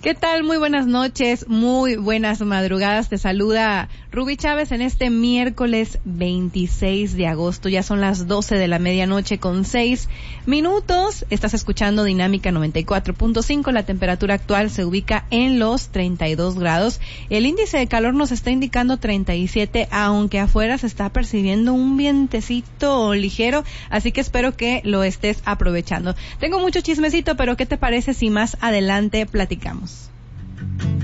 ¿Qué tal? Muy buenas noches, muy buenas madrugadas. Te saluda Ruby Chávez en este miércoles 26 de agosto. Ya son las 12 de la medianoche con 6 minutos. Estás escuchando Dinámica 94.5. La temperatura actual se ubica en los 32 grados. El índice de calor nos está indicando 37, aunque afuera se está percibiendo un vientecito ligero. Así que espero que lo estés aprovechando. Tengo mucho chismecito, pero ¿qué te parece si más adelante platicamos?